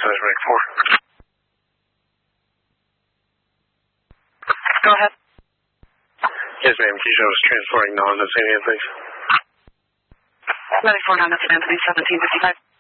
Dispatch Medic 4. Go ahead. Yes, ma'am. Keisha was transporting non-Anthony, please. Medic 4, non-Anthony, 1755.